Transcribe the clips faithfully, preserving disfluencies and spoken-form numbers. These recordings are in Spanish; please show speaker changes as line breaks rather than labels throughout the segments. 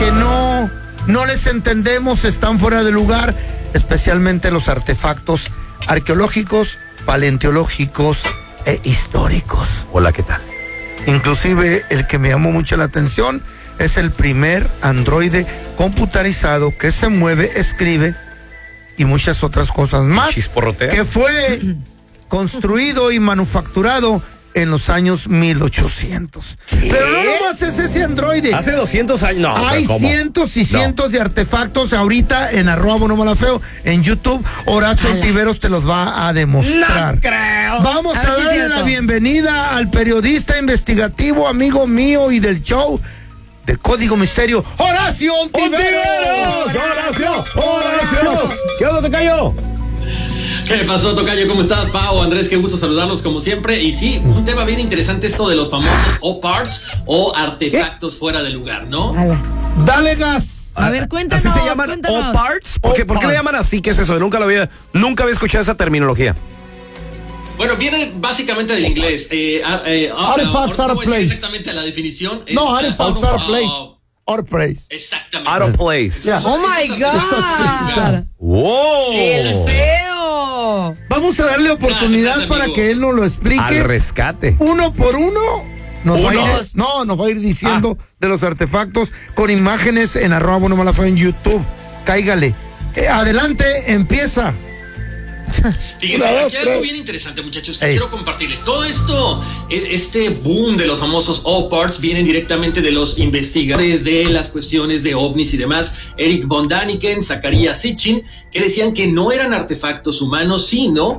que no, no les entendemos, están fuera de lugar, especialmente los artefactos arqueológicos, paleontológicos e históricos.
Hola, ¿qué tal?
Inclusive el que me llamó mucho la atención es el primer androide computarizado que se mueve, escribe y muchas otras cosas más, que fue construido y manufacturado en los años mil ochocientos. ¿Qué? Pero no nomás es ese androide.
Hace doscientos años. No,
hay
¿cómo?
cientos y cientos no. de artefactos ahorita en arroba no malafeo en YouTube. Horacio Ontiveros te los va a demostrar.
No creo.
Vamos a, a darle la bienvenida al periodista investigativo, amigo mío y del show de Código Misterio, Horacio Ontiveros.
Horacio, Horacio. ¿Qué onda, tocayo?
¿Qué pasó, tocayo? ¿Cómo estás, Pau? Andrés, qué gusto saludarlos como siempre. Y sí, un tema bien interesante esto de los famosos O-Parts o artefactos ¿Qué? fuera de lugar, ¿no?
Dale gas.
A ver, cuéntanos.
¿Así se llaman O-Parts? ¿Por qué, ¿Por qué le llaman así? ¿Qué es eso? Nunca lo había, nunca había escuchado esa terminología.
Bueno, viene básicamente del inglés. Eh, eh,
Artifacts out of place.
Exactamente la definición.
No, artifacts out of place. Out of place.
Exactamente.
Out of place.
Yeah.
Oh my God.
Wow.
El feo.
Vamos a darle oportunidad gracias, para que él nos lo explique.
Al rescate.
Uno por uno. Nos
uno.
Va a ir, no, nos va a ir diciendo ah. de los artefactos con imágenes en arroba no malafeo en YouTube. Cáigale. Eh, adelante, empieza.
Fíjense, aquí hay algo bien interesante, muchachos, que Ey. quiero compartirles. Todo esto, este boom de los famosos O-Parts vienen directamente de los investigadores de las cuestiones de ovnis y demás, Eric von Daniken, Zachariah Sitchin, que decían que no eran artefactos humanos, sino...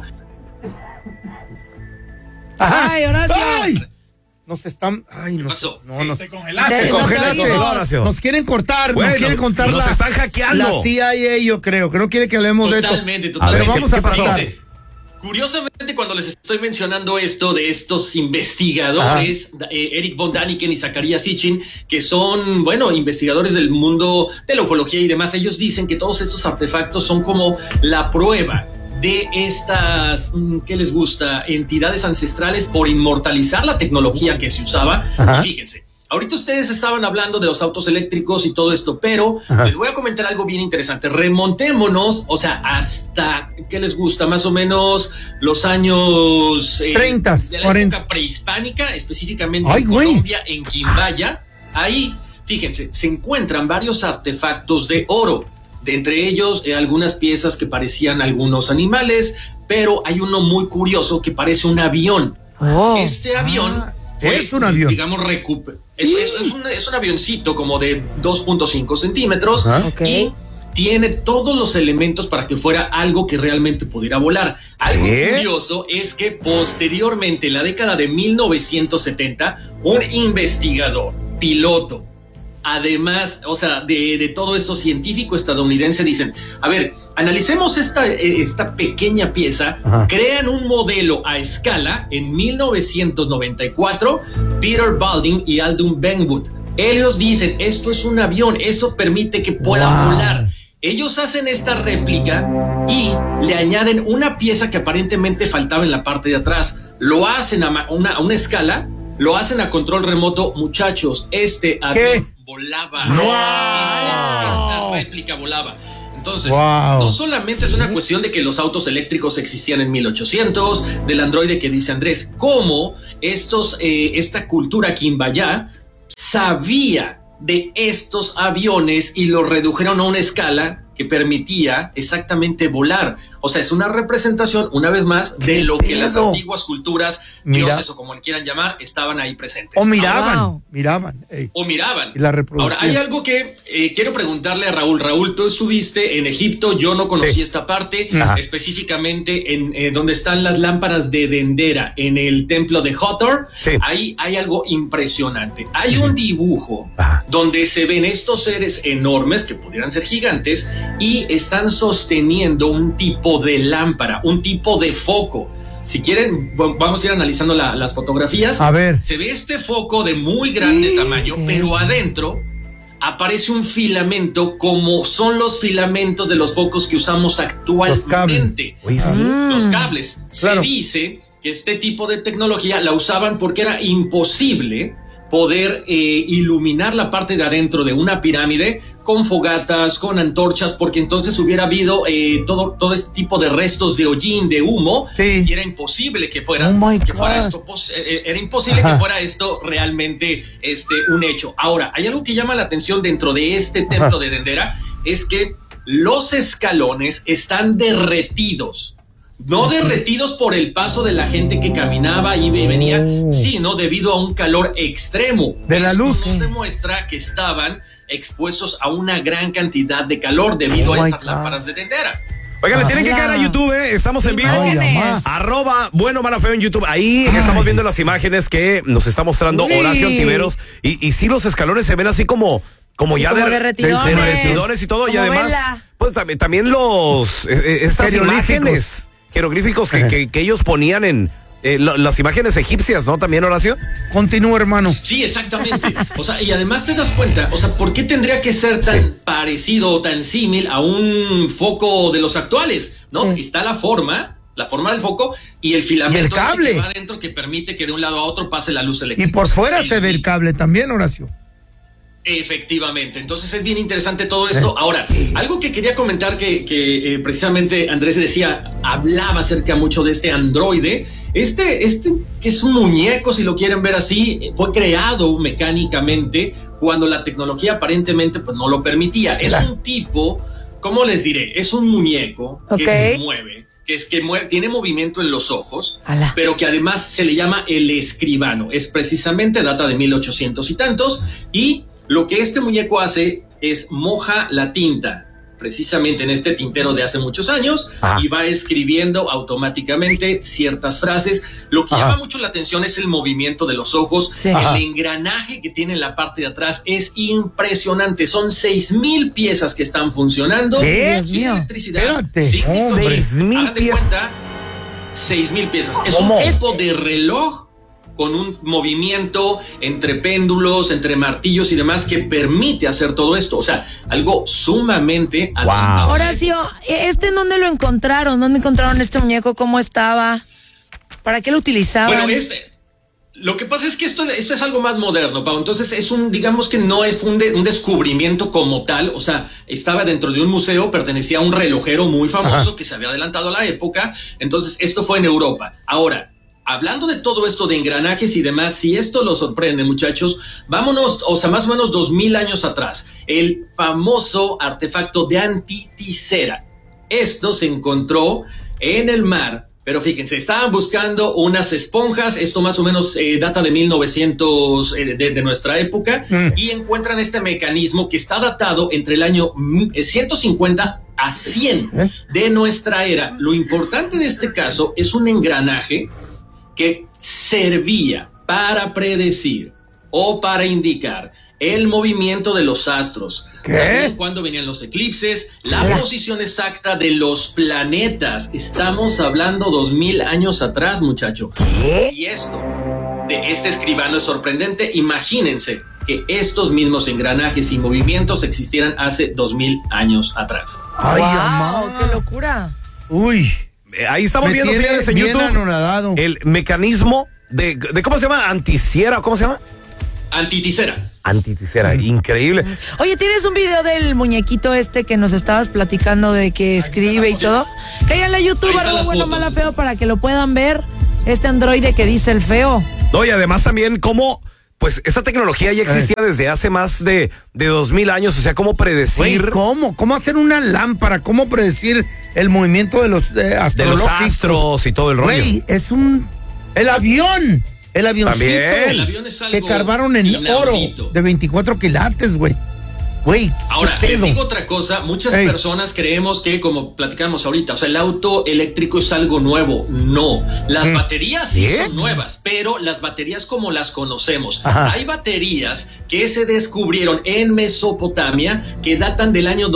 ¡Ay, Horacio!
¡Ay! Nos están... Ay,
¿Qué
no,
pasó?
No,
sí,
no,
te congelaste.
Te congelaste. Nos quieren cortar, bueno, nos quieren contar
nos
la...
están hackeando.
La C I A, yo creo, que no quiere que hablemos
totalmente,
de esto.
Totalmente,
Pero vamos a pasar.
Curiosamente, cuando les estoy mencionando esto de estos investigadores, eh, Eric von Daniken y Zachariah Sitchin, que son, bueno, investigadores del mundo de la ufología y demás, ellos dicen que todos estos artefactos son como la prueba de estas, ¿qué les gusta? Entidades ancestrales por inmortalizar la tecnología que se usaba. Ajá. Y fíjense, ahorita ustedes estaban hablando de los autos eléctricos y todo esto, pero Ajá. les voy a comentar algo bien interesante. Remontémonos, o sea, hasta, ¿qué les gusta? Más o menos los años... Eh,
treinta,
de la
cuarenta.
época prehispánica, específicamente
Ay,
en
güey.
Colombia, en Quimbaya. Ahí, fíjense, se encuentran varios artefactos de oro. De entre ellos, eh, algunas piezas que parecían algunos animales, pero hay uno muy curioso que parece un avión.
Oh.
Este avión
ah,
fue,
es un avión.
digamos, recuper es, es, es, un, es un avioncito como de dos punto cinco centímetros
uh-huh.
okay.
y tiene todos los elementos para que fuera algo que realmente pudiera volar. Algo
¿Eh?
curioso es que posteriormente, en la década de mil novecientos setenta, un investigador, piloto, además, o sea, de, de todo eso científico estadounidense, dicen, a ver, analicemos esta, esta pequeña pieza, Ajá. crean un modelo a escala en mil novecientos noventa y cuatro, Peter Balding y Aldous Benwood. Ellos dicen, esto es un avión, esto permite que pueda wow. volar. Ellos hacen esta réplica y le añaden una pieza que aparentemente faltaba en la parte de atrás. Lo hacen a una, a una escala, lo hacen a control remoto. Muchachos, este avión ¿Qué? volaba.
¡Wow!
Esta, esta réplica volaba. Entonces,
wow.
no solamente es una cuestión de que los autos eléctricos existían en mil ochocientos, del androide que dice Andrés, cómo estos, eh, esta cultura quimbaya sabía de estos aviones y lo redujeron a una escala que permitía exactamente volar. O sea, es una representación, una vez más, de lo que las antiguas culturas, Mira. dioses o como le quieran llamar, estaban ahí presentes.
O miraban,
oh, wow.
miraban. Ey.
O miraban.
Y la
Ahora, hay algo que eh, quiero preguntarle a Raúl. Raúl, tú estuviste en Egipto, yo no conocí sí. esta parte, Ajá. específicamente en eh, donde están las lámparas de Dendera, en el templo de Hathor. Sí. Ahí hay algo impresionante. Hay un dibujo Ajá. donde se ven estos seres enormes, que pudieran ser gigantes, y están sosteniendo un tipo de lámpara, un tipo de foco. Si quieren, vamos a ir analizando la, las fotografías.
A ver.
Se ve este foco de muy grande sí, tamaño, okay. pero adentro aparece un filamento como son los filamentos de los focos que usamos actualmente.
Los cables.
¿Sí? Mm. Los cables.
Claro.
Se dice que este tipo de tecnología la usaban porque era imposible poder eh, iluminar la parte de adentro de una pirámide con fogatas, con antorchas, porque entonces hubiera habido eh, todo, todo este tipo de restos de hollín, de humo,
sí.
y era imposible que fuera,
oh
que fuera esto, eh, era imposible Ajá. que fuera esto realmente este, un hecho. Ahora, hay algo que llama la atención dentro de este templo Ajá. de Dendera, es que los escalones están derretidos. No derretidos por el paso de la gente que caminaba y venía, sino debido a un calor extremo.
De la luz.
Esto nos demuestra que estaban expuestos a una gran cantidad de calor debido oh a estas lámparas de Dendera.
Oigan, le tienen que caer a YouTube, ¿eh? Estamos en vivo. Arroba Bueno Mala Feo en YouTube. Ahí Ay. estamos viendo las imágenes que nos está mostrando Uy. Horacio Antiveros. Y, y sí, los escalones se ven así como... Como sí, ya como de, derretidones. De, de derretidores y todo. Como y además, vela. pues también, también los... Eh, estas imágenes... jeroglíficos que, que, que ellos ponían en eh, lo, las imágenes egipcias, ¿no? También, Horacio.
Continúa, hermano.
Sí, exactamente. O sea, y además te das cuenta, o sea, ¿por qué tendría que ser tan sí. parecido o tan símil a un foco de los actuales? ¿No? Sí. Está la forma, la forma del foco y el filamento
y el cable
que va adentro que permite que de un lado a otro pase la luz eléctrica.
Y por fuera
sí,
se ve el cable también, Horacio.
Efectivamente, entonces es bien interesante todo esto. Ahora, algo que quería comentar que, que eh, precisamente Andrés decía, hablaba acerca mucho de este androide, este, este que es un muñeco, si lo quieren ver así, fue creado mecánicamente cuando la tecnología aparentemente pues no lo permitía. Es un tipo, ¿cómo les diré? Es un muñeco okay. que se mueve, que es que mueve, tiene movimiento en los ojos, Ala. pero que además se le llama el escribano. Es precisamente, data de mil ochocientos y tantos, y lo que este muñeco hace es moja la tinta, precisamente en este tintero de hace muchos años, Ajá. y va escribiendo automáticamente ciertas frases. Lo que Ajá. llama mucho la atención es el movimiento de los ojos. Sí. El engranaje que tiene en la parte de atrás es impresionante. Son seis mil piezas que están funcionando.
¿Qué?
Sin electricidad.
Espérate.
Sin
seis mil piezas.
seis mil piezas. Es ¿Cómo? un tipo de reloj con un movimiento entre péndulos, entre martillos y demás que permite hacer todo esto. O sea, algo sumamente
wow. adelantado. Horacio, ¿este en dónde lo encontraron? ¿Dónde encontraron este muñeco? ¿Cómo estaba? ¿Para qué lo utilizaban?
Bueno, este... Lo que pasa es que esto, esto es algo más moderno, Pau. Entonces es un, digamos que no es un, de, un descubrimiento como tal. O sea, estaba dentro de un museo, pertenecía a un relojero muy famoso Ajá. que se había adelantado a la época. Entonces esto fue en Europa. Ahora, hablando de todo esto de engranajes y demás, si esto los sorprende, muchachos, vámonos, o sea, más o menos dos mil años atrás, el famoso artefacto de Antiticera. Esto se encontró en el mar, pero fíjense, estaban buscando unas esponjas, esto más o menos eh, data de mil novecientos, eh, de, de nuestra época, mm. y encuentran este mecanismo que está datado entre el año ciento cincuenta a cien ¿Eh? de nuestra era. Lo importante de este caso es un engranaje que servía para predecir o para indicar el movimiento de los astros. ¿Sabían cuándo venían los eclipses? La ¿Qué? posición exacta de los planetas. Estamos hablando dos mil años atrás, muchacho. ¿Qué? Y esto de este escribano es sorprendente. Imagínense que estos mismos engranajes y movimientos existieran hace dos mil años atrás.
¡Ay, wow, amá! ¡Qué locura!
¡Uy!
Ahí estamos Me viendo, señores, en YouTube anonadado. El mecanismo de, de ¿cómo se llama? Anticera, ¿cómo se llama?
Antiticera.
Antiticera, mm. increíble.
Oye, ¿tienes un video del muñequito este que nos estabas platicando de que escribe y todo? Cállale a YouTube, algo bueno, mala, feo, para que lo puedan ver. Este androide que dice el feo.
No, y además también cómo... Pues esta tecnología ya existía desde hace más de, de dos mil años, o sea, ¿cómo predecir?
Wey, ¿Cómo? ¿Cómo hacer una lámpara? ¿Cómo predecir el movimiento de los eh,
de los astros y todo el rollo?
Güey, es un... El avión, el avioncito.
También.
El avión es algo
que cargaron en inaudito. Oro de veinticuatro quilates, güey. Güey,
ahora, les digo otra cosa, muchas Ey. personas creemos que, como platicamos ahorita, o sea, el auto eléctrico es algo nuevo. No, las mm. baterías sí ¿Qué? son nuevas, pero las baterías como las conocemos. Ajá. Hay baterías que se descubrieron en Mesopotamia que datan del año